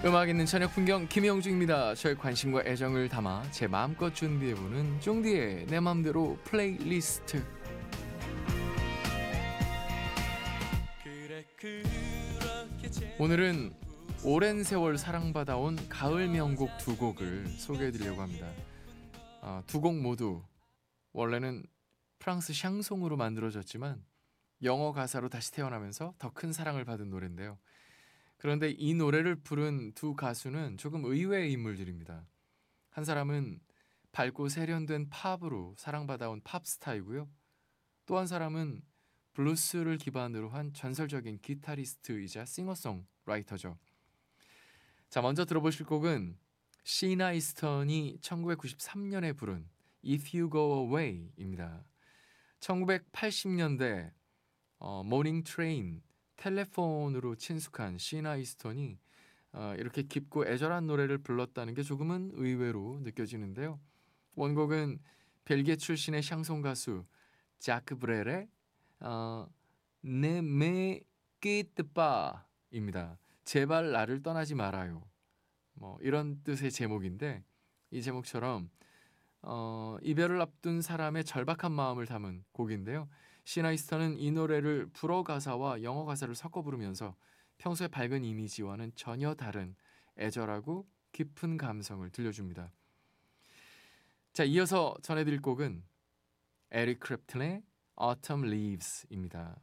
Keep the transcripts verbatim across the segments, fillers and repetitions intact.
음악 있는 저녁 풍경 김영중입니다. 저의 관심과 애정을 담아 제 마음껏 준비해보는 쫑디의 내 맘대로 플레이리스트. 오늘은 오랜 세월 사랑받아온 가을 명곡 두 곡을 소개해드리려고 합니다. 어, 두 곡 모두 원래는 프랑스 샹송으로 만들어졌지만 영어 가사로 다시 태어나면서 더 큰 사랑을 받은 노래인데요. 그런데 이 노래를 부른 두 가수는 조금 의외의 인물들입니다. 한 사람은 밝고 세련된 팝으로 사랑받아온 팝스타이고요. 또 한 사람은 블루스를 기반으로 한 전설적인 기타리스트이자 싱어송라이터죠. 자, 먼저 들어보실 곡은 시나 이스턴이 천구백구십삼 년에 부른 If You Go Away입니다. 천구백팔십 년대 어, 모닝 트레인 텔레폰으로 친숙한 시나 이스턴이 어, 이렇게 깊고 애절한 노래를 불렀다는 게 조금은 의외로 느껴지는데요. 원곡은 벨기에 출신의 샹송 가수 자크 브렐의 어, Ne me quitte pas입니다. 제발 나를 떠나지 말아요. 뭐 이런 뜻의 제목인데 이 제목처럼 어, 이별을 앞둔 사람의 절박한 마음을 담은 곡인데요. 시나 이스턴은 이 노래를 불어 가사와 영어 가사를 섞어 부르면서 평소의 밝은 이미지와는 전혀 다른 애절하고 깊은 감성을 들려줍니다. 자, 이어서 전해드릴 곡은 에릭 크랩튼의 Autumn Leaves입니다.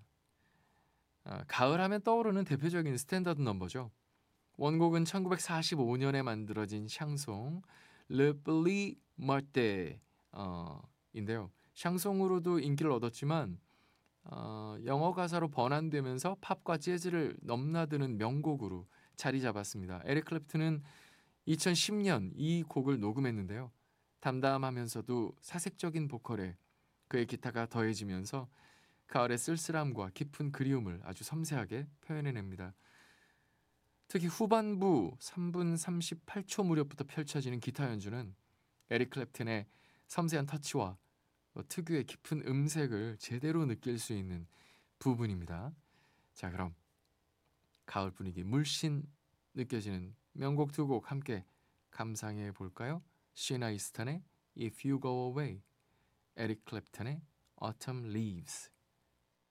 아, 가을 하면 떠오르는 대표적인 스탠다드 넘버죠. 원곡은 천구백사십오 년에 만들어진 샹송 Le Bleu Matin 어, 인데요. 샹송으로도 인기를 얻었지만 어, 영어 가사로 번안되면서 팝과 재즈를 넘나드는 명곡으로 자리 잡았습니다. 에릭 클랩튼은 이천십 년 이 곡을 녹음했는데요. 담담하면서도 사색적인 보컬에 그의 기타가 더해지면서 가을의 쓸쓸함과 깊은 그리움을 아주 섬세하게 표현해냅니다. 특히 후반부 삼 분 삼십팔 초 무렵부터 펼쳐지는 기타 연주는 에릭 클랩튼의 섬세한 터치와 특유의 깊은 음색을 제대로 느낄 수 있는 부분입니다. 자, 그럼 가을 분위기 물씬 느껴지는 명곡 두 곡 함께 감상해 볼까요? 시나 이스턴의 If You Go Away, 에릭 클랩튼의 Autumn Leaves.